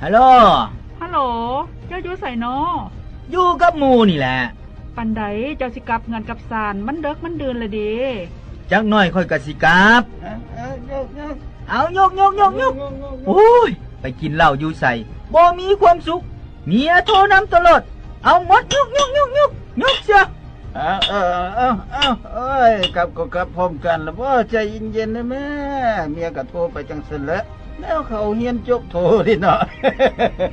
ฮัลโหลฮัลโหลเจ้าอยู่ใส่นออยู่กับหมูนี่แหละปันใดเจ้าสิกลับงานกับสารมันเด็กมันเดินเลยเด้จักหน่อยค่อยกะสิกลับเอายกโอ้ยไปกินเหล้าอยู่ใส่บ่มีความสุขเมียโทรนำตลอดเอาหมดยกเสียเอ้ยกลับก็กลับพร้อมกันแล้วบ่ใจเย็นๆนะแม่เมียก็โทรไปจังซั่นแหละแล้วเขาเฮียนจบโทรดิเนาะ